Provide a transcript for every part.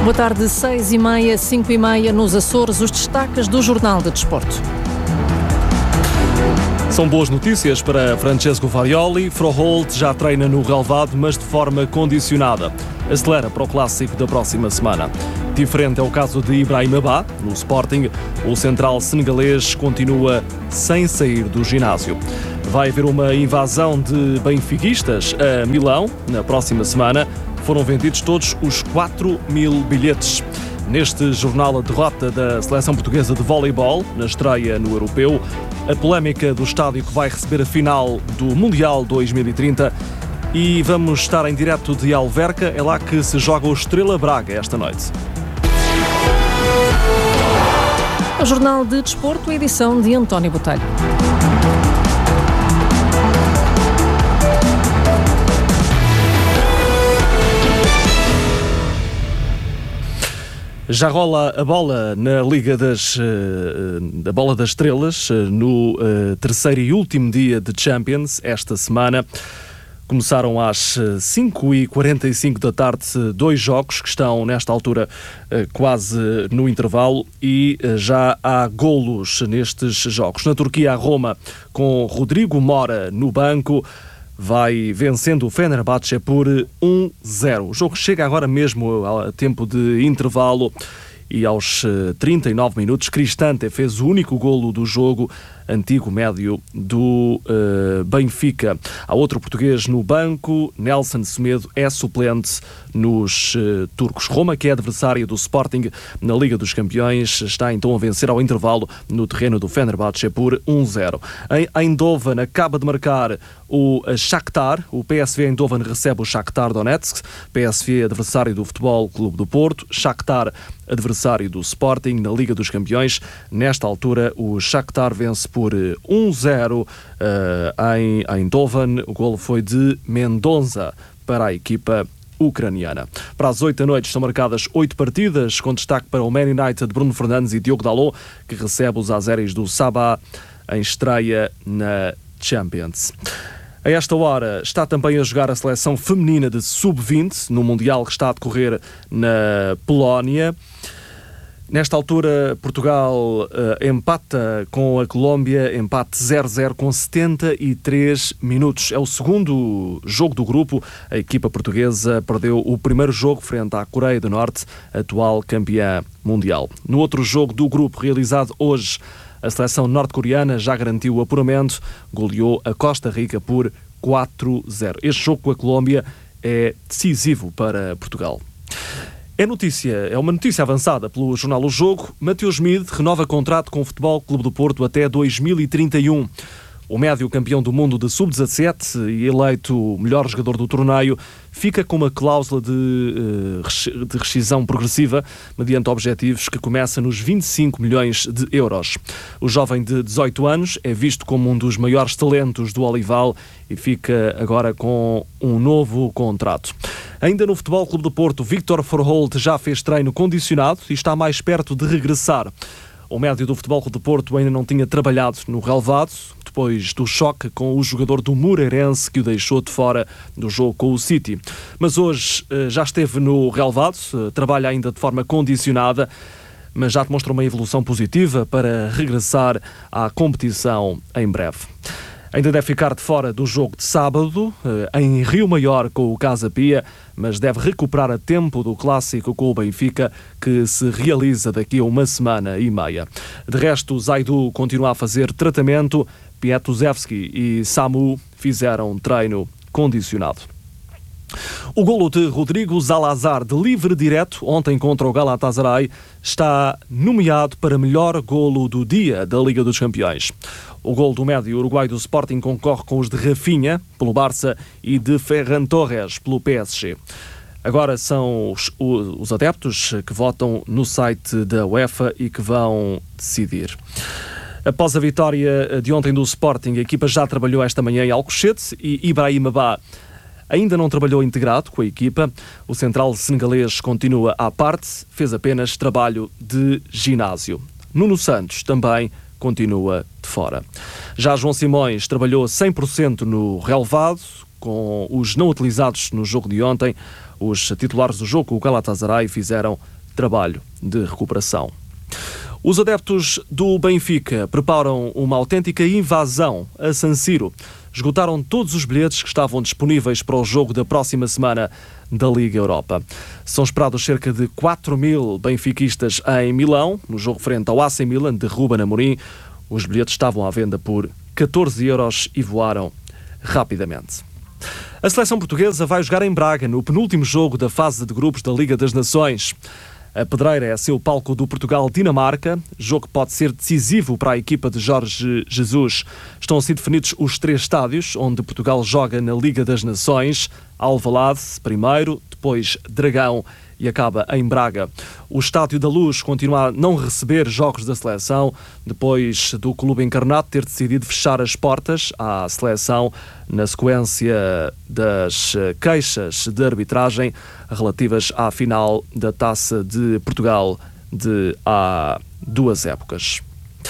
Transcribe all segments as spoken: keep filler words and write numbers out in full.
Boa tarde, seis e meia, cinco e meia nos Açores, os destaques do Jornal de Desporto. São boas notícias para Francesco Varioli. Froholt já treina no relvado, mas de forma condicionada. Acelera para o clássico da próxima semana. Diferente é o caso de Ibrahim Abá, no Sporting. O central senegalês continua sem sair do ginásio. Vai haver uma invasão de benfiquistas a Milão na próxima semana. Foram vendidos todos os quatro mil bilhetes. Neste jornal, a derrota da seleção portuguesa de voleibol, na estreia no Europeu, a polémica do estádio que vai receber a final do Mundial dois mil e trinta e vamos estar em direto de Alverca, é lá que se joga o Estrela Braga esta noite. O Jornal de Desporto, edição de António Botelho. Já rola a bola na Liga das, a bola das Estrelas no terceiro e último dia de Champions esta semana. Começaram às cinco e quarenta e cinco da tarde dois jogos que estão nesta altura quase no intervalo e já há golos nestes jogos. Na Turquia, a Roma com Rodrigo Mora no banco vai vencendo o Fenerbahçe por um zero. O jogo chega agora mesmo a tempo de intervalo e aos trinta e nove minutos Cristante fez o único golo do jogo, antigo médio do uh, Benfica. Há outro português no banco, Nelson Semedo é suplente nos uh, turcos. Roma, que é adversária do Sporting na Liga dos Campeões, está então a vencer ao intervalo no terreno do Fenerbahçe por um zero. Em Eindhoven acaba de marcar o Shakhtar, o P S V Eindhoven recebe o Shakhtar Donetsk, P S V adversário do Futebol Clube do Porto, Shakhtar adversário do Sporting na Liga dos Campeões. Nesta altura o Shakhtar vence por um zero uh, em Eindhoven. O golo foi de Mendonça para a equipa ucraniana. Para as oito da noite estão marcadas oito partidas, com destaque para o Man United de Bruno Fernandes e Diogo Dalot, que recebe os azeris do Sabah em estreia na Champions. A esta hora está também a jogar a seleção feminina de sub vinte no Mundial que está a decorrer na Polónia. Nesta altura, Portugal uh, empata com a Colômbia, empate zero a zero com setenta e três minutos. É o segundo jogo do grupo. A equipa portuguesa perdeu o primeiro jogo frente à Coreia do Norte, atual campeã mundial. No outro jogo do grupo, realizado hoje, a seleção norte-coreana já garantiu o apuramento, goleou a Costa Rica por quatro a zero. Este jogo com a Colômbia é decisivo para Portugal. É notícia, é uma notícia avançada pelo jornal O Jogo. Mateus Mide renova contrato com o Futebol Clube do Porto até dois mil e trinta e um. O médio campeão do mundo de sub dezassete e eleito o melhor jogador do torneio fica com uma cláusula de, de rescisão progressiva mediante objetivos que começa nos vinte e cinco milhões de euros. O jovem de dezoito anos é visto como um dos maiores talentos do Olival e fica agora com um novo contrato. Ainda no Futebol Clube do Porto, Víctor Froholt já fez treino condicionado e está mais perto de regressar. O médio do Futebol Clube do Porto ainda não tinha trabalhado no relvado, depois do choque com o jogador do Moreirense que o deixou de fora do jogo com o City. Mas hoje já esteve no relvado, trabalha ainda de forma condicionada, mas já demonstra uma evolução positiva para regressar à competição em breve. Ainda deve ficar de fora do jogo de sábado, em Rio Maior com o Casa Pia, mas deve recuperar a tempo do clássico com o Benfica, que se realiza daqui a uma semana e meia. De resto, Zaidu continua a fazer tratamento, Pietuzevski e Samu fizeram treino condicionado. O golo de Rodrigo Zalazar, de livre direto, ontem contra o Galatasaray, está nomeado para melhor golo do dia da Liga dos Campeões. O golo do médio uruguai do Sporting concorre com os de Rafinha, pelo Barça, e de Ferran Torres, pelo P S G. Agora são os, os adeptos que votam no site da UEFA e que vão decidir. Após a vitória de ontem do Sporting, a equipa já trabalhou esta manhã em Alcochete e Ibrahim Abá ainda não trabalhou integrado com a equipa. O central senegalês continua à parte, fez apenas trabalho de ginásio. Nuno Santos também continua de fora. Já João Simões trabalhou cem por cento no relevado, com os não utilizados no jogo de ontem. Os titulares do jogo, o Galatasaray, fizeram trabalho de recuperação. Os adeptos do Benfica preparam uma autêntica invasão a San Siro. Esgotaram todos os bilhetes que estavam disponíveis para o jogo da próxima semana da Liga Europa. São esperados cerca de quatro mil benfiquistas em Milão, no jogo frente ao A C Milan de Ruben Amorim. Os bilhetes estavam à venda por catorze euros e voaram rapidamente. A seleção portuguesa vai jogar em Braga no penúltimo jogo da fase de grupos da Liga das Nações. A Pedreira é assim o palco do Portugal-Dinamarca, jogo que pode ser decisivo para a equipa de Jorge Jesus. Estão assim definidos os três estádios onde Portugal joga na Liga das Nações: Alvalade primeiro, depois Dragão e acaba em Braga. O Estádio da Luz continua a não receber jogos da seleção, depois do Clube Encarnado ter decidido fechar as portas à seleção na sequência das queixas de arbitragem relativas à final da Taça de Portugal de há duas épocas.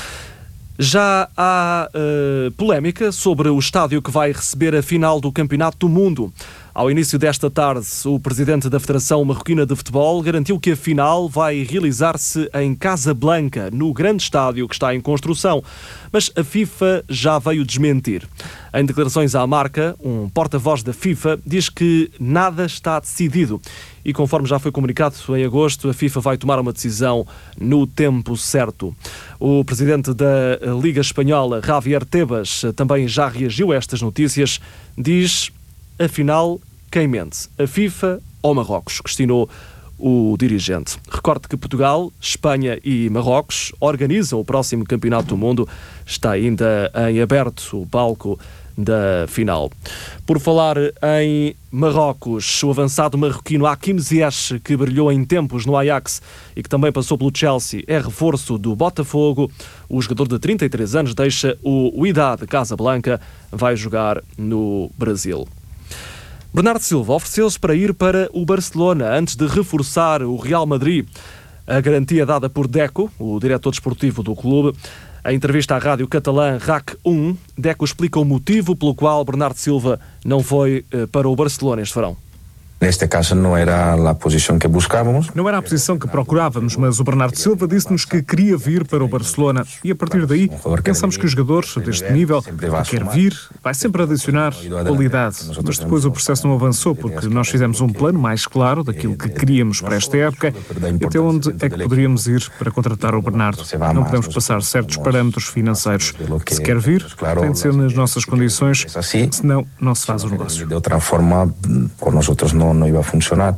Já há uh, polémica sobre o estádio que vai receber a final do Campeonato do Mundo. Ao início desta tarde, o presidente da Federação Marroquina de Futebol garantiu que a final vai realizar-se em Casablanca, no grande estádio que está em construção. Mas a FIFA já veio desmentir. Em declarações à Marca, um porta-voz da FIFA diz que nada está decidido. E conforme já foi comunicado em agosto, a FIFA vai tomar uma decisão no tempo certo. O presidente da Liga Espanhola, Javier Tebas, também já reagiu a estas notícias. Diz: afinal, quem mente? A FIFA ou Marrocos? Questionou o dirigente. Recorde que Portugal, Espanha e Marrocos organizam o próximo Campeonato do Mundo. Está ainda em aberto o palco da final. Por falar em Marrocos, o avançado marroquino Hakim Ziyech, que brilhou em tempos no Ajax e que também passou pelo Chelsea, é reforço do Botafogo. O jogador de trinta e três anos deixa o Wydad de Casablanca, vai jogar no Brasil. Bernardo Silva ofereceu-se para ir para o Barcelona antes de reforçar o Real Madrid. A garantia dada por Deco, o diretor desportivo do clube. Em entrevista à rádio catalã R A C um, Deco explica o motivo pelo qual Bernardo Silva não foi para o Barcelona este verão. Neste caso não era a posição que buscávamos. Não era a posição que procurávamos, mas o Bernardo Silva disse-nos que queria vir para o Barcelona e a partir daí pensamos que os jogadores deste nível que quer vir vai sempre adicionar qualidade. Mas depois o processo não avançou porque nós fizemos um plano mais claro daquilo que queríamos para esta época e até onde é que poderíamos ir para contratar o Bernardo. Não podemos passar certos parâmetros financeiros. Se quer vir, tem de ser nas nossas condições, senão não se faz o negócio. De outra forma, por nós não não ia funcionar.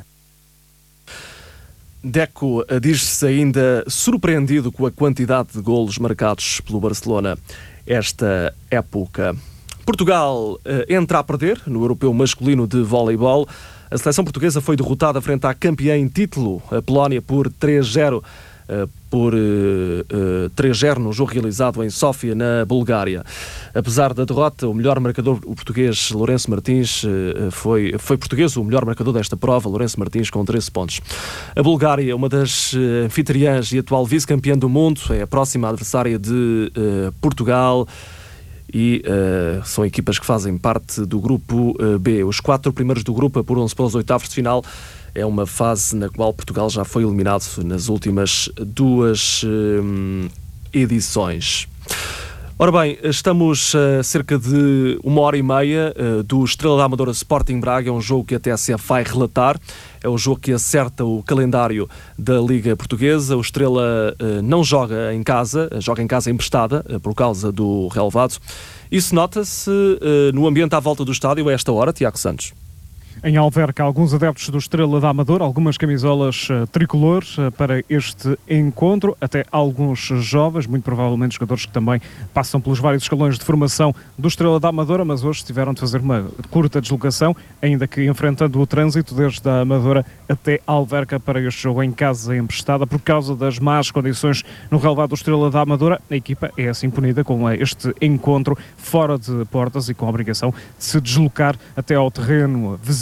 Deco diz-se ainda surpreendido com a quantidade de golos marcados pelo Barcelona esta época. Portugal eh, entra a perder no europeu masculino de voleibol. A seleção portuguesa foi derrotada frente à campeã em título, a Polónia, por três a zero. por uh, uh, três a zero no jogo realizado em Sófia, na Bulgária. Apesar da derrota, o melhor marcador, o português Lourenço Martins, uh, foi, foi português o melhor marcador desta prova, Lourenço Martins, com treze pontos. A Bulgária, uma das uh, anfitriãs e atual vice-campeã do mundo, é a próxima adversária de uh, Portugal e uh, são equipas que fazem parte do grupo uh, B. Os quatro primeiros do grupo apuram-se para os oitavos de final. É uma fase na qual Portugal já foi eliminado nas últimas duas hum, edições. Ora bem, estamos a cerca de uma hora e meia uh, do Estrela da Amadora Sporting Braga. É um jogo que a T S F vai relatar. É o jogo que acerta o calendário da Liga Portuguesa. O Estrela uh, não joga em casa, joga em casa emprestada uh, por causa do relevado. Isso nota-se uh, no ambiente à volta do estádio a esta hora, Tiago Santos. Em Alverca, alguns adeptos do Estrela da Amadora, algumas camisolas uh, tricolores uh, para este encontro, até alguns jovens, muito provavelmente jogadores que também passam pelos vários escalões de formação do Estrela da Amadora, mas hoje tiveram de fazer uma curta deslocação, ainda que enfrentando o trânsito desde a Amadora até Alverca para este jogo em casa emprestada, por causa das más condições no relevado do Estrela da Amadora. A equipa é assim punida com este encontro fora de portas e com a obrigação de se deslocar até ao terreno vizinho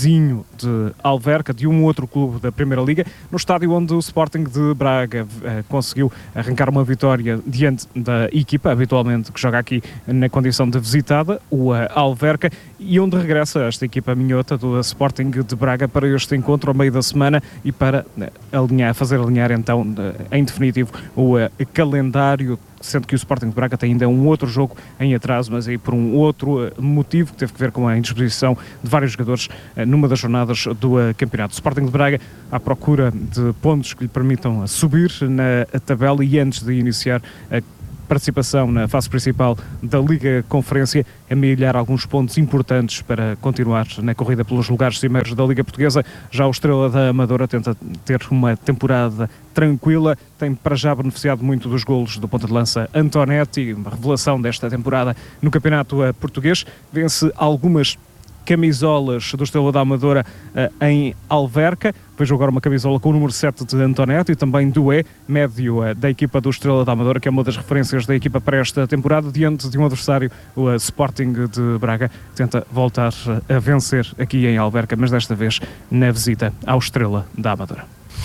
vizinho de Alverca, de um outro clube da Primeira Liga, no estádio onde o Sporting de Braga uh, conseguiu arrancar uma vitória diante da equipa, habitualmente que joga aqui na condição de visitada, o uh, Alverca, e onde regressa esta equipa minhota do Sporting de Braga para este encontro ao meio da semana e para uh, alinhar, fazer alinhar então uh, em definitivo o uh, calendário, sendo que o Sporting de Braga tem ainda um outro jogo em atraso, mas aí por um outro uh, motivo que teve que ver com a indisposição de vários jogadores uh, numa das jornadas do uh, campeonato. O Sporting de Braga à procura de pontos que lhe permitam uh, subir na tabela e antes de iniciar a participação na fase principal da Liga Conferência, amealhar alguns pontos importantes para continuar na corrida pelos lugares cimeiros da Liga Portuguesa. Já o Estrela da Amadora tenta ter uma temporada tranquila, tem para já beneficiado muito dos golos do ponta de lança Antonetti, uma revelação desta temporada no Campeonato Português, vence algumas camisolas do Estrela da Amadora uh, em Alverca. Vejo agora uma camisola com o número sete de Antonetti e também do E, médio uh, da equipa do Estrela da Amadora, que é uma das referências da equipa para esta temporada, diante de um adversário, o uh, Sporting de Braga, tenta voltar uh, a vencer aqui em Alverca, mas desta vez na visita ao Estrela da Amadora.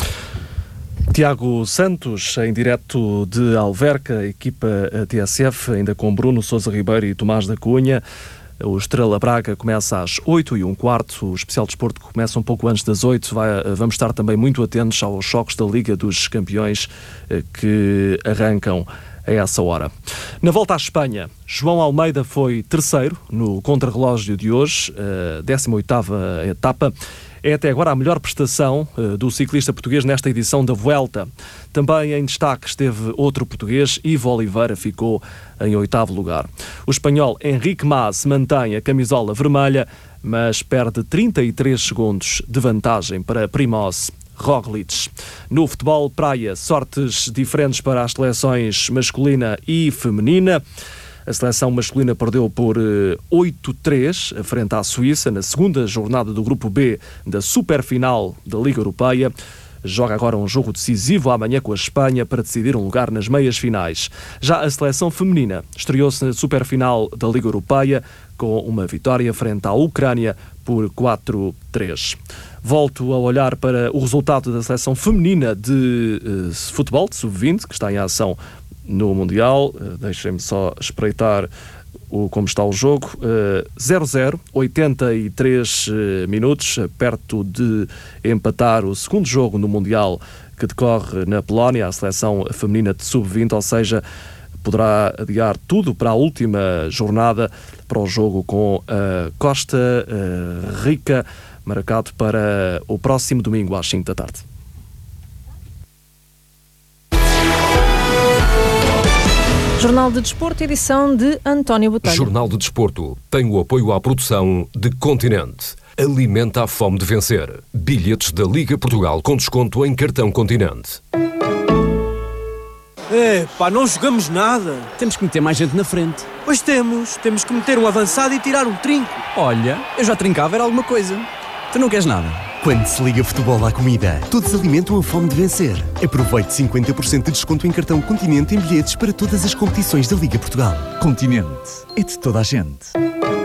Tiago Santos, em direto de Alverca, equipa T S F, ainda com Bruno Sousa Ribeiro e Tomás da Cunha. O Estrela Braga começa às oito e um quarto, o Especial Desporto começa um pouco antes das oito. Vai, vamos estar também muito atentos aos choques da Liga dos Campeões que arrancam a essa hora. Na volta à Espanha, João Almeida foi terceiro no contrarrelógio de hoje, a décima oitava etapa. É até agora a melhor prestação uh, do ciclista português nesta edição da Vuelta. Também em destaque esteve outro português, Ivo Oliveira, ficou em oitavo lugar. O espanhol Enrique Mas mantém a camisola vermelha, mas perde trinta e três segundos de vantagem para Primoz Roglic. No futebol praia, sortes diferentes para as seleções masculina e feminina. A seleção masculina perdeu por oito três frente à Suíça na segunda jornada do Grupo B da Superfinal da Liga Europeia. Joga agora um jogo decisivo amanhã com a Espanha para decidir um lugar nas meias finais. Já a seleção feminina estreou-se na Superfinal da Liga Europeia com uma vitória frente à Ucrânia por quatro três. Volto a olhar para o resultado da seleção feminina de uh, futebol, de sub vinte, que está em ação no Mundial. Uh, deixem-me só espreitar o, como está o jogo. zero zero, oitenta e três uh, minutos, perto de empatar o segundo jogo no Mundial que decorre na Polónia, a seleção feminina de sub vinte, ou seja, poderá adiar tudo para a última jornada, para o jogo com a Costa uh, Rica, marcado para o próximo domingo às cinco da tarde. Jornal de Desporto, edição de António Botelho. Jornal de Desporto tem o apoio à produção de Continente. Alimenta a fome de vencer. Bilhetes da Liga Portugal com desconto em cartão Continente. É, pá, não jogamos nada. Temos que meter mais gente na frente. Pois temos. Temos que meter um avançado e tirar um trinco. Olha, eu já trincava, era alguma coisa. Tu não queres nada? Quando se liga futebol à comida, todos alimentam a fome de vencer. Aproveite cinquenta por cento de desconto em cartão Continente em bilhetes para todas as competições da Liga Portugal. Continente. É de toda a gente.